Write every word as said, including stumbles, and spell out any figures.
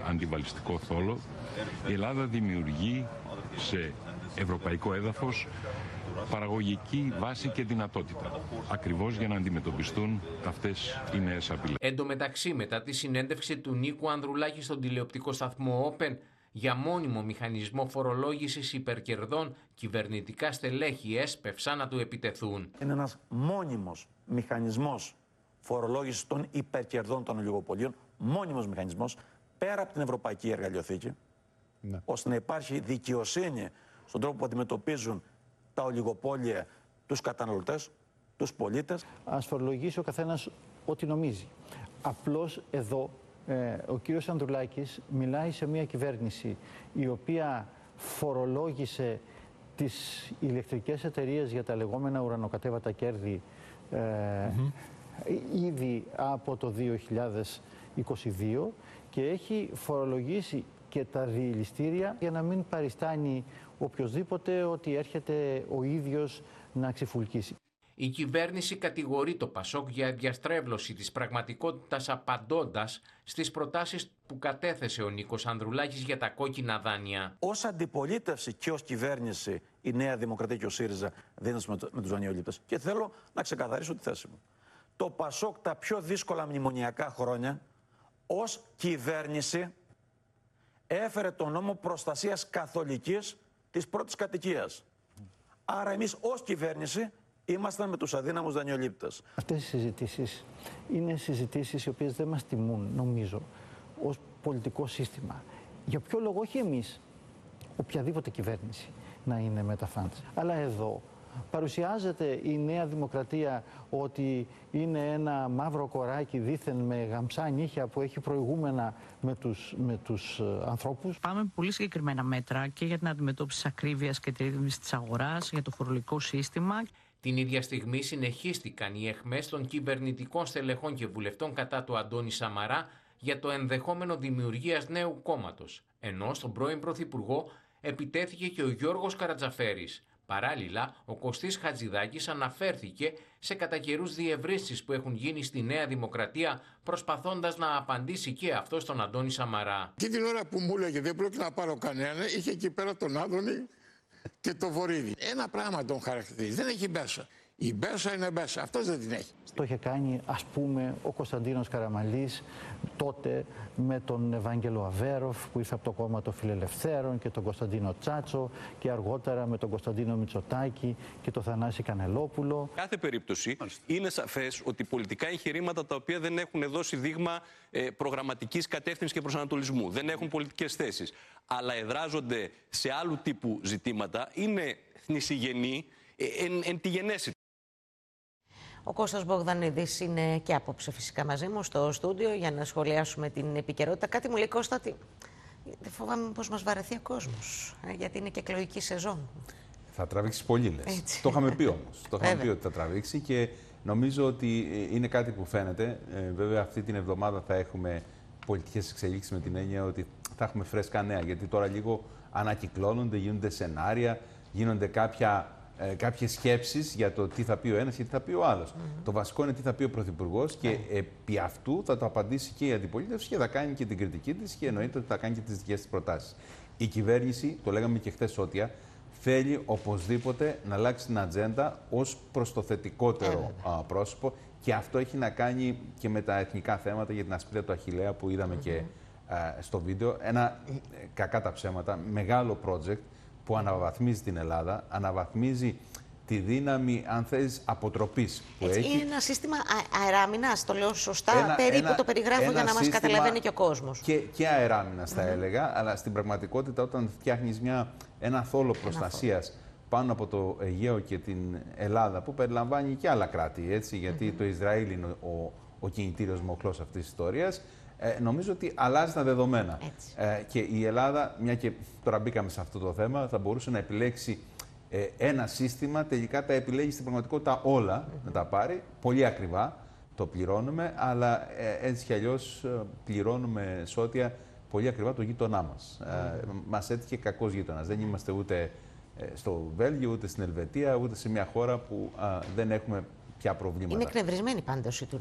τον αντιβαλιστικό θόλο, η Ελλάδα δημιουργεί σε ευρωπαϊκό έδαφος παραγωγική βάση και δυνατότητα, ακριβώς για να αντιμετωπιστούν αυτές οι νέες απειλές. Εν τω μεταξύ, μετά τη συνέντευξη του Νίκου Ανδρουλάκη στον τηλεοπτικό σταθμό Open για μόνιμο μηχανισμό φορολόγησης υπερκερδών, κυβερνητικά στελέχη έσπευσαν να του επιτεθούν. Είναι ένας μόνιμος μηχανισμός φορολόγησης των υπερκερδών των ολιγοπολίων, μόνιμος μηχανισμός, πέρα από την Ευρωπαϊκή Εργαλειοθήκη, ναι. ώστε να υπάρχει δικαιοσύνη στον τρόπο που αντιμετωπίζουν τα ολιγοπόλια τους καταναλωτές, τους πολίτες. Ας φορολογήσει ο καθένας ό,τι νομίζει. Απλώς εδώ ε, ο κύριος Ανδρουλάκης μιλάει σε μια κυβέρνηση η οποία φορολόγησε τις ηλεκτρικές εταιρείες για τα λεγόμενα ουρανοκατέβατα κέρδη ε, mm-hmm. ήδη από το δύο χιλιάδες είκοσι δύο και έχει φορολογήσει και τα διελιστήρια για να μην παριστάνει οποιοσδήποτε ότι έρχεται ο ίδιος να ξεφουλκίσει. Η κυβέρνηση κατηγορεί το Πασόκ για διαστρέβλωση της πραγματικότητας απαντώντας στις προτάσεις που κατέθεσε ο Νίκος Ανδρουλάκης για τα κόκκινα δάνεια. Ως αντιπολίτευση και ως κυβέρνηση η Νέα Δημοκρατία και ο ΣΥΡΙΖΑ δίνουν με, με τους δανειολήπτες. Και θέλω να ξεκαθαρίσω τη θέση μου. Το Πασόκ τα πιο δύσκολα μνημονιακά χρόνια ως κυβέρνηση έφερε τον νόμο προστασίας καθολικής της πρώτης κατοικίας. Άρα εμείς ως κυβέρνηση ήμασταν με τους αδύναμους δανειολήπτες. Αυτές οι συζητήσεις είναι συζητήσεις οι οποίες δεν μας τιμούν, νομίζω, ως πολιτικό σύστημα. Για ποιο λόγο, όχι εμείς, οποιαδήποτε κυβέρνηση να είναι με τα φαντς. Αλλά εδώ παρουσιάζεται η Νέα Δημοκρατία ότι είναι ένα μαύρο κοράκι δήθεν με γαμψά νύχια που έχει προηγούμενα με τους, με τους ανθρώπους. Πάμε με πολύ συγκεκριμένα μέτρα και για την αντιμετώπιση της ακρίβειας και τη ρύθμιση της αγοράς, για το φορολογικό σύστημα. Την ίδια στιγμή συνεχίστηκαν οι αιχμές των κυβερνητικών στελεχών και βουλευτών κατά του Αντώνη Σαμαρά για το ενδεχόμενο δημιουργίας νέου κόμματος, ενώ στον πρώην Πρωθυπουργό επιτέθηκε και ο Γιώργος Καρατζαφέρης. Παράλληλα, ο Κωστής Χατζηδάκης αναφέρθηκε σε κατά καιρούς διευρύνσεις που έχουν γίνει στη Νέα Δημοκρατία, προσπαθώντας να απαντήσει και αυτό στον Αντώνη Σαμαρά. Και την ώρα που μου έλεγε δεν πρόκειται να πάρω κανένα, είχε εκεί πέρα τον Άδωνη και το Βορύδη. Ένα πράγμα τον χαρακτηρίζει, δεν έχει μπέσα. Η μπέσα είναι μπέσα, αυτός δεν την έχει. Το είχε κάνει, ας πούμε, ο Κωνσταντίνος Καραμανλής τότε με τον Ευάγγελο Αβέροφ που ήρθε από το κόμμα των Φιλελευθέρων και τον Κωνσταντίνο Τσάτσο και αργότερα με τον Κωνσταντίνο Μητσοτάκη και τον Θανάση Κανελόπουλο. Κάθε περίπτωση είναι σαφές ότι πολιτικά εγχειρήματα τα οποία δεν έχουν δώσει δείγμα ε, προγραμματικής κατεύθυνσης και προσανατολισμού, δεν έχουν πολιτικές θέσεις, αλλά εδράζονται σε άλλου τύπου ζητήματα, είναι θνησιγενή ε, εν, εν τη γενέση. Ο Κώστας Μπογδανίδης είναι και απόψε φυσικά μαζί μου στο στούντιο για να σχολιάσουμε την επικαιρότητα. Κάτι μου λέει, Κώστα, ότι δεν φοβάμαι πως μας βαρεθεί ο κόσμος, ε, γιατί είναι και εκλογική σεζόν. Θα τραβήξει πολύ, λες. Το είχαμε πει όμως. Το είχαμε πει ότι θα τραβήξει και νομίζω ότι είναι κάτι που φαίνεται. Ε, βέβαια αυτή την εβδομάδα θα έχουμε πολιτικές εξελίξεις με την έννοια ότι θα έχουμε φρέσκα νέα, γιατί τώρα λίγο ανακυκλώνονται, γίνονται σενάρια, γίνονται κάποια... Ε, κάποιες σκέψεις για το τι θα πει ο ένας και τι θα πει ο άλλος. Mm-hmm. Το βασικό είναι τι θα πει ο Πρωθυπουργός και mm-hmm. επί αυτού θα το απαντήσει και η αντιπολίτευση και θα κάνει και την κριτική της και εννοείται ότι θα κάνει και τις δικές της προτάσεις. Η κυβέρνηση, το λέγαμε και χθες Σώτια, θέλει οπωσδήποτε να αλλάξει την ατζέντα ως προς το θετικότερο mm-hmm. α, πρόσωπο και αυτό έχει να κάνει και με τα εθνικά θέματα για την ασπίδα του Αχιλλέα που είδαμε mm-hmm. και α, στο βίντεο. Ένα, κακά τα ψέματα, μεγάλο project που αναβαθμίζει την Ελλάδα, αναβαθμίζει τη δύναμη, αν θες, αποτροπής που Έτσι, έχει. Είναι ένα σύστημα αεράμινας, το λέω σωστά, ένα, περίπου ένα, το περιγράφω για να μας καταλαβαίνει και ο κόσμος. Και, και αεράμινας θα mm-hmm. έλεγα, αλλά στην πραγματικότητα όταν φτιάχνεις μια, ένα θόλο προστασίας ένα πάνω από το Αιγαίο και την Ελλάδα, που περιλαμβάνει και άλλα κράτη, έτσι, γιατί mm-hmm. το Ισραήλ είναι ο, ο κινητήριος μοχλός αυτής της ιστορίας, Ε, νομίζω ότι αλλάζει τα δεδομένα. Ε, και η Ελλάδα, μια και τώρα μπήκαμε σε αυτό το θέμα, θα μπορούσε να επιλέξει ε, ένα σύστημα, τελικά τα επιλέγει στην πραγματικότητα όλα mm-hmm. να τα πάρει, πολύ ακριβά το πληρώνουμε, αλλά ε, έτσι κι αλλιώς ε, πληρώνουμε Σώτια πολύ ακριβά το γείτονά μας. Mm-hmm. Ε, μας έτυχε κακός γείτονας. Δεν είμαστε ούτε ε, στο Βέλγιο, ούτε στην Ελβετία, ούτε σε μια χώρα που ε, δεν έχουμε πια προβλήματα. Είναι εκνευρισμένοι πάντως οι